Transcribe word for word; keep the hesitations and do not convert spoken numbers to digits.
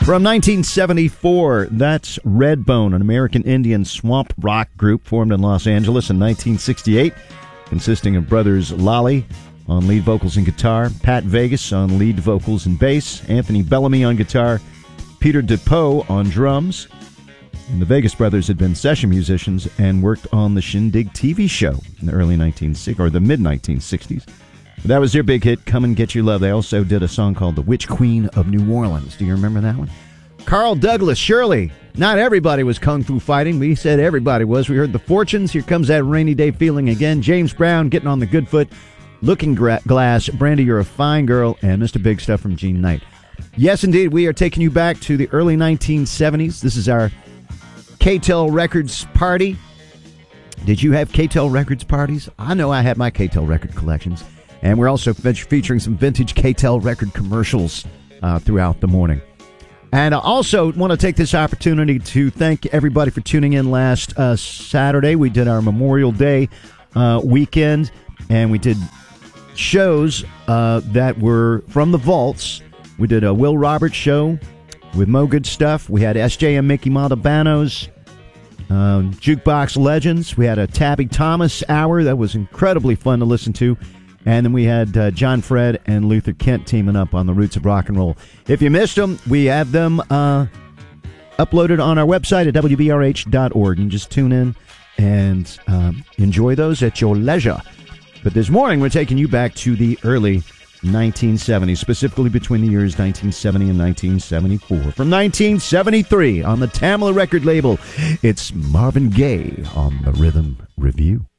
From nineteen seventy-four, that's Redbone, an American Indian swamp rock group formed in Los Angeles in nineteen sixty-eight, consisting of brothers Lally on lead vocals and guitar, Pat Vegas on lead vocals and bass, Anthony Bellamy on guitar, Peter DePoe on drums. And the Vegas brothers had been session musicians and worked on the Shindig T V show in the early nineteen sixties or the mid nineteen sixties. That was their big hit, Come and Get Your Love. They also did a song called The Witch Queen of New Orleans. Do you remember that one? Carl Douglas, surely not everybody was kung fu fighting. We said everybody was. We heard The Fortunes. Here comes that rainy day feeling again. James Brown, Getting on the Good Foot, Looking gra- Glass, Brandy, You're a Fine Girl, and Mister Big Stuff from Gene Knight. Yes, indeed, we are taking you back to the early nineteen seventies. This is our K T E L Records party. Did you have K T E L Records parties? I know I had my K T E L record collections. And we're also fe- featuring some vintage K T E L record commercials uh, throughout the morning. And I also want to take this opportunity to thank everybody for tuning in last uh, Saturday. We did our Memorial Day uh, weekend, and we did shows uh, that were from the vaults. We did a Will Roberts show with Mo Good Stuff. We had S J and Mickey Montalbanos, uh, Jukebox Legends. We had a Tabby Thomas hour that was incredibly fun to listen to. And then we had uh, John Fred and Luther Kent teaming up on the Roots of Rock and Roll. If you missed them, we have them uh, uploaded on our website at W B R H dot org. You can just tune in and um, enjoy those at your leisure. But this morning, we're taking you back to the early nineteen seventies, specifically between the years nineteen seventy and nineteen seventy-four. From nineteen seventy-three, on the Tamla record label, it's Marvin Gaye on the Rhythm Review.